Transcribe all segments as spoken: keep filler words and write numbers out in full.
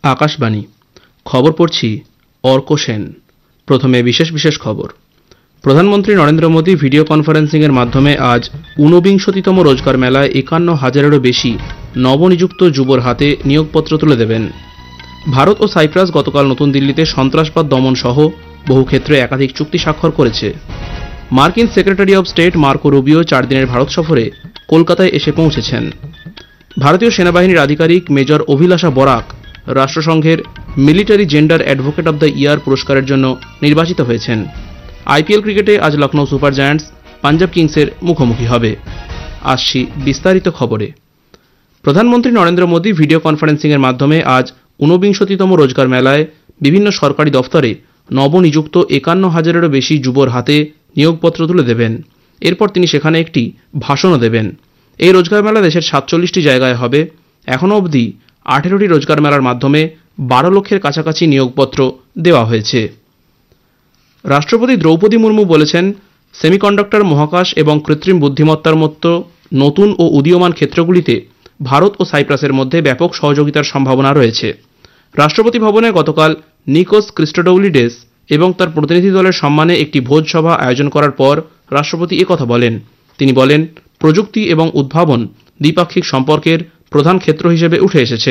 আকাশবাণী খবর পড়ছি অর্ক সেন। প্রথমে বিশেষ বিশেষ খবর। প্রধানমন্ত্রী নরেন্দ্র মোদী ভিডিও কনফারেন্সিংয়ের মাধ্যমে আজ ঊনবিংশতিতম রোজগার মেলায় একান্ন হাজারেরও বেশি নবনিযুক্ত যুবর হাতে নিয়োগপত্র তুলে দেবেন। ভারত ও সাইপ্রাস গতকাল নতুন দিল্লিতে সন্ত্রাসবাদ দমন সহ বহু ক্ষেত্রে একাধিক চুক্তি স্বাক্ষর করেছে। মার্কিন secretary of state Marco Rubio চার দিনের ভারত সফরে কলকাতায় এসে পৌঁছেছেন। ভারতীয় সেনাবাহিনীর আধিকারিক major অভিলাষা Barak রাষ্ট্রসংঘের military gender advocate of the year পুরস্কারের জন্য নির্বাচিত হয়েছেন। আইপিএল ক্রিকেটে আজ লখনৌ সুপার জায়ান্টস পাঞ্জাব কিংসের মুখোমুখি হবে। আসছি বিস্তারিত খবরে। প্রধানমন্ত্রী নরেন্দ্র মোদী ভিডিও কনফারেন্সিংয়ের মাধ্যমে আজ ঊনবিংশতিতম রোজগার মেলায় বিভিন্ন সরকারি দফতরে নবনিযুক্ত একান্ন হাজারেরও বেশি যুবর হাতে নিয়োগপত্র তুলে দেবেন। এরপর তিনি সেখানে একটি ভাষণও দেবেন। এই রোজগার মেলা দেশের সাতচল্লিশটি জায়গায় হবে। এখনও অবধি আঠেরোটি রোজগার মেলার মাধ্যমে বারো লক্ষের কাছাকাছি নিয়োগপত্র দেওয়া হয়েছে। রাষ্ট্রপতি দ্রৌপদী মুর্মু বলেছেন, সেমিকন্ডাক্টর, মহাকাশ এবং কৃত্রিম বুদ্ধিমত্তার মতো নতুন ও উদীয়মান ক্ষেত্রগুলিতে ভারত ও সাইপ্রাসের মধ্যে ব্যাপক সহযোগিতার সম্ভাবনা রয়েছে। রাষ্ট্রপতি ভবনে গতকাল নিকোস ক্রিস্টোডৌলিডেস এবং তার প্রতিনিধি দলের সম্মানে একটি ভোজসভা আয়োজন করার পর রাষ্ট্রপতি একথা বলেন। তিনি বলেন, প্রযুক্তি এবং উদ্ভাবন দ্বিপাক্ষিক সম্পর্কের প্রধান ক্ষেত্র হিসেবে উঠে এসেছে।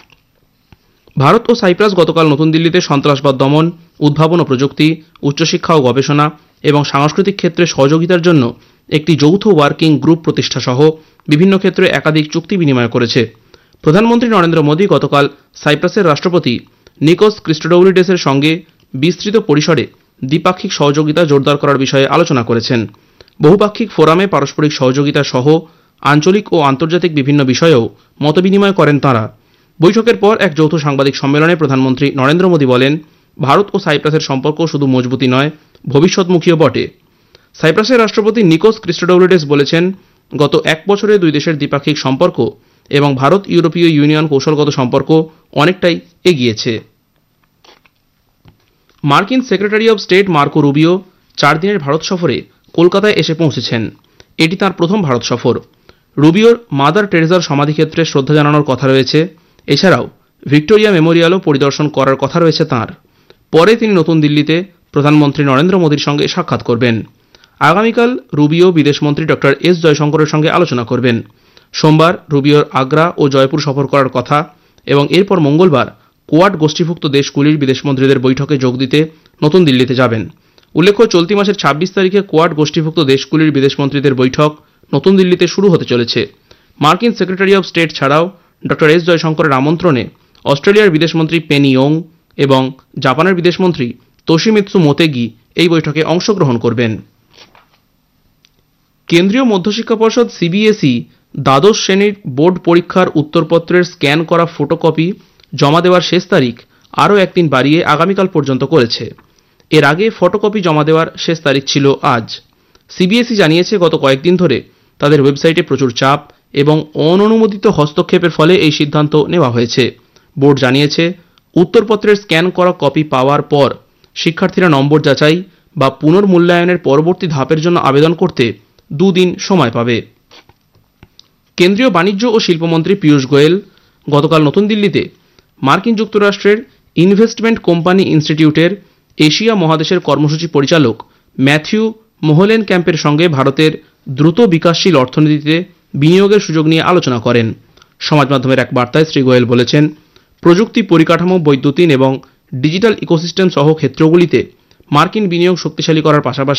ভারত ও সাইপ্রাস গতকাল নতুন দিল্লিতে সন্ত্রাসবাদ দমন, উদ্ভাবন ও প্রযুক্তি, উচ্চশিক্ষা ও গবেষণা এবং সাংস্কৃতিক ক্ষেত্রে সহযোগিতার জন্য একটি যৌথ ওয়ার্কিং গ্রুপ প্রতিষ্ঠা সহ বিভিন্ন ক্ষেত্রে একাধিক চুক্তি বিনিময় করেছে। প্রধানমন্ত্রী নরেন্দ্র মোদী গতকাল সাইপ্রাসের রাষ্ট্রপতি নিকোস ক্রিস্টোডৌলিডেসের সঙ্গে বিস্তৃত পরিসরে দ্বিপাক্ষিক সহযোগিতা জোরদার করার বিষয়ে আলোচনা করেছেন। বহুপাক্ষিক ফোরামে পারস্পরিক সহযোগিতা সহ আঞ্চলিক ও আন্তর্জাতিক বিভিন্ন বিষয়েও মতবিনিময় করেন তাঁরা। বৈঠকের পর এক যৌথ সাংবাদিক সম্মেলনে প্রধানমন্ত্রী নরেন্দ্র মোদী বলেন, ভারত ও সাইপ্রাসের সম্পর্ক শুধু মজবুতি নয়, ভবিষ্যৎমুখীও বটে। সাইপ্রাসের রাষ্ট্রপতি নিকোস ক্রিস্টোডৌলিডেস বলেছেন, গত এক বছরে দুই দেশের দ্বিপাক্ষিক সম্পর্ক এবং ভারত ইউরোপীয় ইউনিয়ন কৌশলগত সম্পর্ক অনেকটাই এগিয়েছে। মার্কিন secretary of state Marco Rubio চার দিনের ভারত সফরে কলকাতায় এসে পৌঁছেছেন। এটি তাঁর প্রথম ভারত সফর। রুবিওর মাদার টেরেজার সমাধিক্ষেত্রে শ্রদ্ধা জানানোর কথা রয়েছে। এছাড়াও ভিক্টোরিয়া মেমোরিয়ালও পরিদর্শন করার কথা রয়েছে তাঁর। পরে তিনি নতুন দিল্লিতে প্রধানমন্ত্রী নরেন্দ্র মোদীর সঙ্গে সাক্ষাৎ করবেন। আগামীকাল রুবিও বিদেশমন্ত্রী ডক্টর এস জয়শঙ্করের সঙ্গে আলোচনা করবেন। সোমবার রুবিওর আগ্রা ও জয়পুর সফর করার কথা এবং এরপর মঙ্গলবার কোয়াড গোষ্ঠীভুক্ত দেশগুলির বিদেশমন্ত্রীদের বৈঠকে যোগ দিতে নতুন দিল্লিতে যাবেন। উল্লেখ্য, চলতি মাসের ছাব্বিশ তারিখে কোয়াড গোষ্ঠীভুক্ত দেশগুলির বিদেশমন্ত্রীদের বৈঠক নতুন দিল্লিতে শুরু হতে চলেছে। মার্কিন সেক্রেটারি অব স্টেট ছাড়াও ডক্টর এস জয়শঙ্করের আমন্ত্রণে অস্ট্রেলিয়ার বিদেশমন্ত্রী পেনি ইয়ং এবং জাপানের বিদেশমন্ত্রী তোশিমিৎসু মোতেগি এই বৈঠকে অংশগ্রহণ করবেন। কেন্দ্রীয় মধ্যশিক্ষা পর্ষদ সিবিএসই দ্বাদশ শ্রেণীর বোর্ড পরীক্ষার উত্তরপত্রের স্ক্যান করা ফটোকপি জমা দেওয়ার শেষ তারিখ আরও একদিন বাড়িয়ে আগামীকাল পর্যন্ত করেছে। এর আগে ফটোকপি জমা দেওয়ার শেষ তারিখ ছিল আজ। সিবিএসই জানিয়েছে, গত কয়েকদিন ধরে তাদের ওয়েবসাইটে প্রচুর চাপ এবং অননুমোদিত হস্তক্ষেপের ফলে এই সিদ্ধান্ত নেওয়া হয়েছে। বোর্ড জানিয়েছে, উত্তরপত্রের স্ক্যান করা কপি পাওয়ার পর শিক্ষার্থীরা নম্বর যাচাই বা পুনর্মূল্যায়নের পরবর্তী ধাপের জন্য আবেদন করতে দুদিন সময় পাবে। কেন্দ্রীয় বাণিজ্য ও শিল্পমন্ত্রী পীয়ূষ গোয়েল গতকাল নতুন দিল্লিতে মার্কিন যুক্তরাষ্ট্রের ইনভেস্টমেন্ট কোম্পানি ইনস্টিটিউটের এশিয়া মহাদেশের কর্মসূচি পরিচালক ম্যাথিউ মোহলেন ক্যাম্পের সঙ্গে ভারতের দ্রুত বিকাশশীল অর্থনীতিতে বিনিয়োগের সুযোগ নিয়ে আলোচনা করেন। সমাজ মাধ্যমের এক বার্তায় শ্রী গোয়েল বলেছেন, প্রযুক্তি, পরিকাঠামো, বৈদ্যুতিন এবং ডিজিটাল ইকোসিস্টেম সহ ক্ষেত্রগুলিতে মার্কিন বিনিয়োগ শক্তিশালী করার পাশাপাশি